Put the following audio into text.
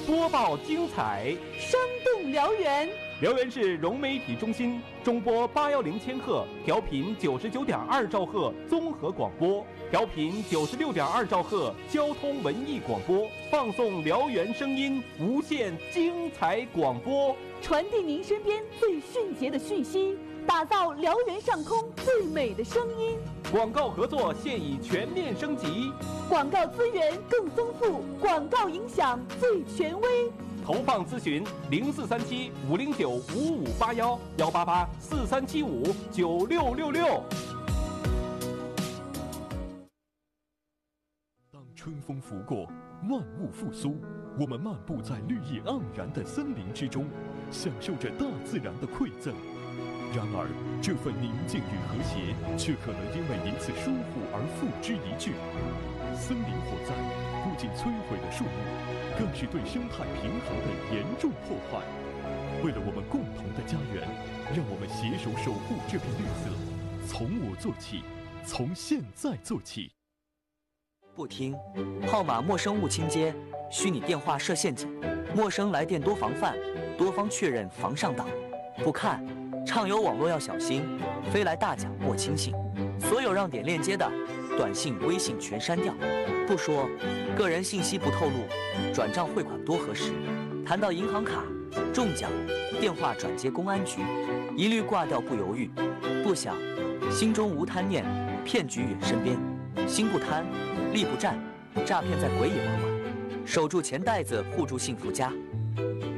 播报精彩， 生动辽源。 辽源市融媒体中心中波810千赫，调频99.2兆赫综合广播，调频96.2兆赫交通文艺广播，放送辽源声音，无限精彩广播， 传递您身边最迅捷的讯息，打造辽源上空最美的声音。 广告合作现已全面升级， 广告资源更丰富，广告影响最权威。 投放咨询0437-509-5581，188-4375-9666。 当春风拂过，万物复苏，我们漫步在绿意盎然的森林之中，享受着大自然的馈赠。然而，这份宁静与和谐，却可能因为一次疏忽而付之一炬。森林火灾不仅摧毁了树木，更是对生态平衡的严重破坏。为了我们共同的家园，让我们携手守护这片绿色。从我做起，从现在做起。 不听，号码陌生勿倾接，虚拟电话设陷阱，陌生来电多防范，多方确认防上当。不看，畅游网络要小心，飞来大奖莫轻信。所有让点链接的短信、微信全删掉。不说，个人信息不透露，转账汇款多核实。谈到银行卡、中奖，电话转接公安局，一律挂掉不犹豫。不想，心中无贪念，骗局远身边。心不贪，力不战，诈骗在鬼也门外。守住钱袋子，护住幸福家。